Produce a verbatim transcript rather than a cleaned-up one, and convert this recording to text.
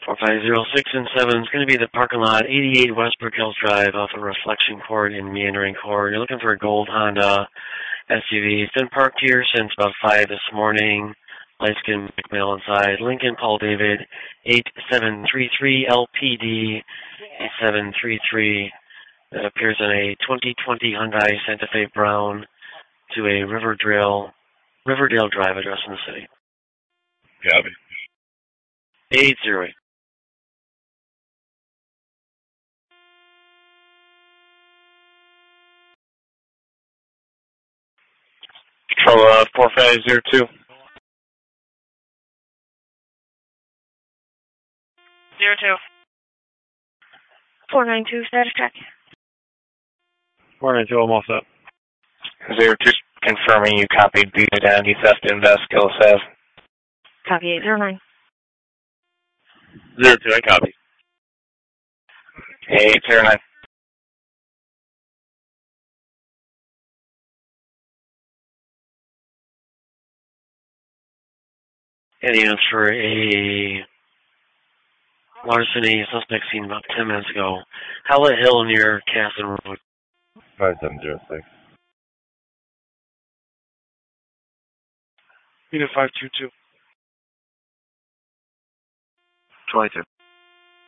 four five zero six and seven is going to be the parking lot, eighty-eight Westbrook Hills Drive off of Reflection Court in Meandering Court. You're looking for a gold Honda S U V. It's been parked here since about five this morning. Light skin male inside. Lincoln Paul David, eight seven three three L P D, eight seven three three. That appears on a twenty twenty Hyundai Santa Fe Brown to a Riverdale, Riverdale Drive address in the city. Copy. eight zero eight. Control uh, four five zero two. Zero two. Four nine two, status check. four nine two, I'm all set. Zero two, confirming you copied B Identity Theft Invest Kill Sav. Copy eight zero nine. Zero two, I copy. eight zero nine. Heading up for a larceny suspect seen about ten minutes ago. Howlett Hill near Casson Road. five seven zero six. Unit five two two. twenty-two.